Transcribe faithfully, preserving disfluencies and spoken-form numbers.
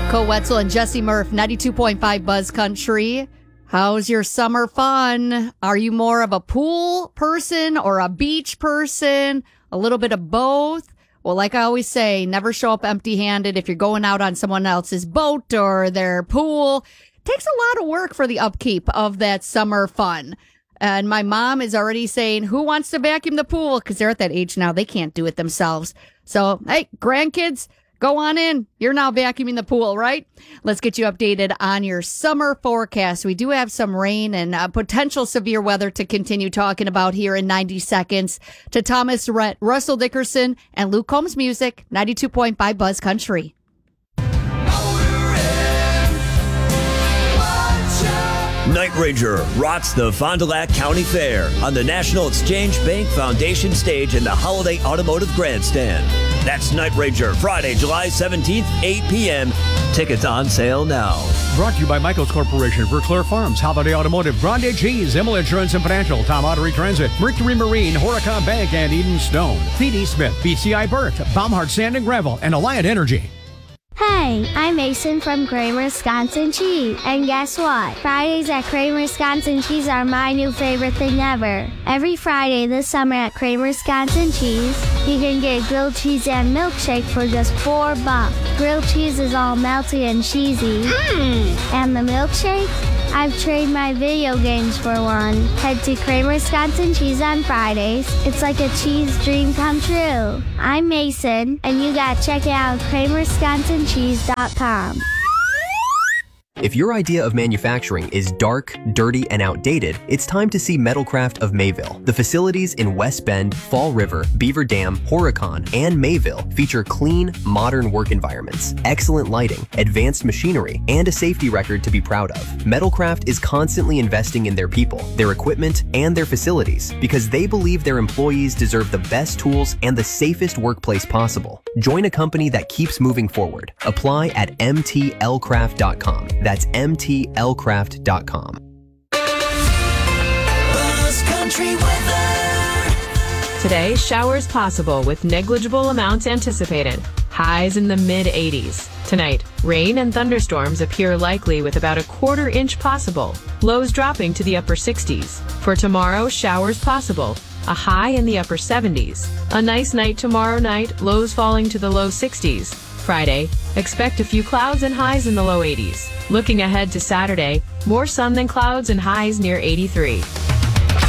Cole Wetzel and Jesse Murph, ninety-two point five Buzz Country. How's your summer fun? Are you more of a pool person or a beach person? A little bit of both? Well, like I always say, never show up empty-handed if you're going out on someone else's boat or their pool. It takes a lot of work for the upkeep of that summer fun. And my mom is already saying, who wants to vacuum the pool? Because they're at that age now, they can't do it themselves. So, hey, grandkids, go on in. You're now vacuuming the pool, right? Let's get you updated on your summer forecast. We do have some rain and uh, potential severe weather to continue talking about here in ninety seconds. To Thomas Rhett, Russell Dickerson, and Luke Combs Music, ninety-two point five Buzz Country. Night Ranger rocks the Fond du Lac County Fair on the National Exchange Bank Foundation stage in the Holiday Automotive Grandstand. That's Night Ranger, Friday, July seventeenth, eight p.m. Tickets on sale now. Brought to you by Michaels Corporation, Verclair Farms, Holiday Automotive, Grande Cheese, Emil Insurance and Financial, Tom Ottery Transit, Mercury Marine, Horicon Bank, and Eden Stone. P D Smith, B C I Burt, Baumhart Sand and Gravel, and Alliant Energy. Hey, I'm Mason from Kramer Wisconsin Cheese. And guess what? Fridays at Kramer Wisconsin Cheese are my new favorite thing ever. Every Friday this summer at Kramer Wisconsin Cheese, you can get grilled cheese and milkshake for just four bucks. Grilled cheese is all melty and cheesy. Mm. And the milkshake? I've traded my video games for one. Head to Kramer Wisconsin Cheese on Fridays. It's like a cheese dream come true. I'm Mason, and you gotta check it out at kramer wisconsin cheese dot com. If your idea of manufacturing is dark, dirty, and outdated, it's time to see Metalcraft of Mayville. The facilities in West Bend, Fall River, Beaver Dam, Horicon, and Mayville feature clean, modern work environments, excellent lighting, advanced machinery, and a safety record to be proud of. Metalcraft is constantly investing in their people, their equipment, and their facilities because they believe their employees deserve the best tools and the safest workplace possible. Join a company that keeps moving forward. Apply at m t l craft dot com. That's m t l craft dot com. Buzz Country weather. Today, showers possible with negligible amounts anticipated. Highs in the mid eighties. Tonight, rain and thunderstorms appear likely with about a quarter inch possible. Lows dropping to the upper sixties. For tomorrow, showers possible. A high in the upper seventies. A nice night tomorrow night, lows falling to the low sixties. Friday, expect a few clouds and highs in the low eighties. Looking ahead to Saturday, more sun than clouds and highs near eighty-three.